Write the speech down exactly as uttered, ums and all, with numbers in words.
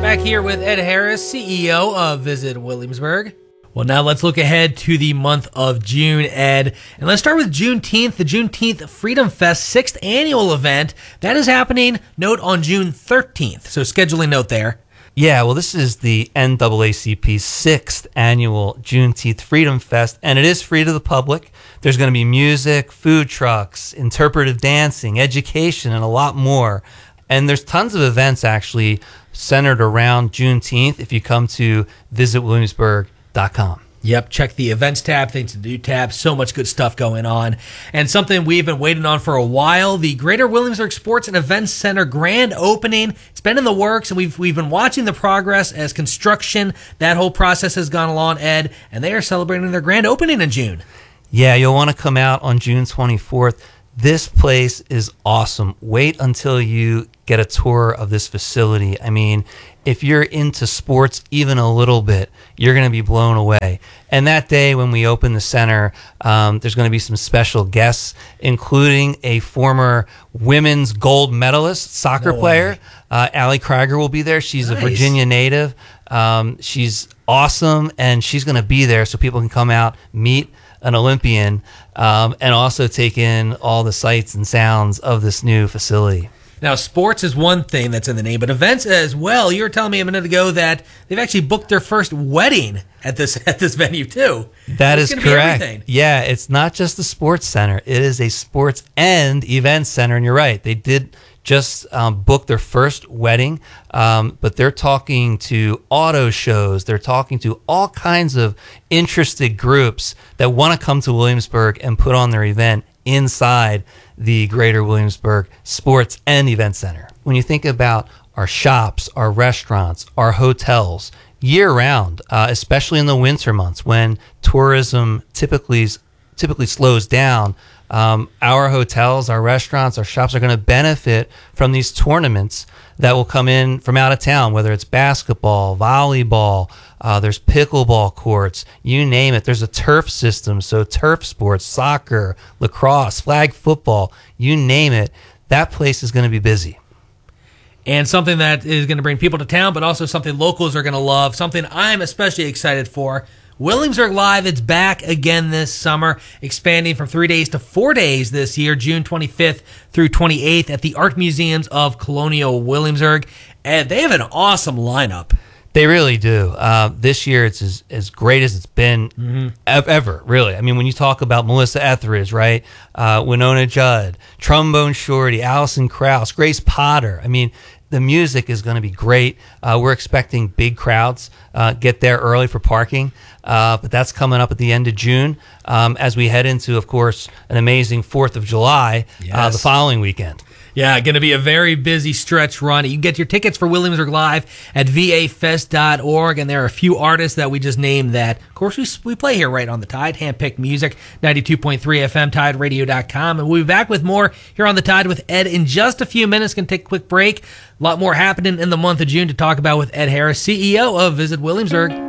Back here with Ed Harris, C E O of Visit Williamsburg. Well, now let's look ahead to the month of June, Ed. And let's start with Juneteenth, the Juneteenth Freedom Fest sixth annual event. That is happening, note, on June thirteenth. So scheduling note there. Yeah, well, this is the N double A C P's sixth annual Juneteenth Freedom Fest, and it is free to the public. There's going to be music, food trucks, interpretive dancing, education, and a lot more. And there's tons of events actually centered around Juneteenth if you come to visit williamsburg dot com. Yep, check the events tab, things to do tab, so much good stuff going on. And something we've been waiting on for a while, the Greater Williamsburg Sports and Events Center grand opening. It's been in the works, and we've we've been watching the progress as construction, that whole process has gone along, Ed, and they are celebrating their grand opening in June. Yeah, you'll want to come out on June twenty-fourth. This place is awesome. Wait until you get a tour of this facility. I mean, if you're into sports even a little bit, you're going to be blown away. And that day when we open the center, um, there's going to be some special guests, including a former women's gold medalist soccer No player. way. Uh, Allie Krieger will be there. She's Nice. a Virginia native. Um, she's awesome, and she's going to be there so people can come out, meet an Olympian, um, and also take in all the sights and sounds of this new facility. Now, sports is one thing that's in the name, but events as well. You were telling me a minute ago that they've actually booked their first wedding at this at this venue too. That It's is gonna be correct. everything. Yeah, it's not just a sports center. It is a sports and events center, and you're right. They did just um, book their first wedding, um, but they're talking to auto shows. They're talking to all kinds of interested groups that want to come to Williamsburg and put on their event inside the Greater Williamsburg Sports and Event Center. When you think about our shops, our restaurants, our hotels, year-round, uh, especially in the winter months when tourism typically typically slows down, um, our hotels, our restaurants, our shops are going to benefit from these tournaments that will come in from out of town, whether it's basketball, volleyball, uh, there's pickleball courts, you name it. There's a turf system, so turf sports, soccer, lacrosse, flag football, you name it. That place is going to be busy. And something that is going to bring people to town, but also something locals are going to love, something I'm especially excited for. Williamsburg Live, it's back again this summer, expanding from three days to four days this year, June twenty-fifth through twenty-eighth at the Art Museums of Colonial Williamsburg. And they have an awesome lineup. They really do. Uh, this year, it's as, as great as it's been mm-hmm. ev- ever, really. I mean, when you talk about Melissa Etheridge, right? Uh, Winona Judd, Trombone Shorty, Allison Krauss, Grace Potter. I mean, the music is going to be great. Uh, we're expecting big crowds. Uh, get there early for parking. Uh, but that's coming up at the end of June um, as we head into, of course, an amazing fourth of July Yes. uh, the following weekend. Yeah, going to be a very busy stretch run. You can get your tickets for Williamsburg Live at v a fest dot org, and there are a few artists that we just named that, of course, we, we play here right on the Tide, handpicked music, ninety-two point three F M, tide radio dot com, and we'll be back with more here on the Tide with Ed in just a few minutes. Going to take a quick break. A lot more happening in the month of June to talk about with Ed Harris, C E O of Visit Williamsburg.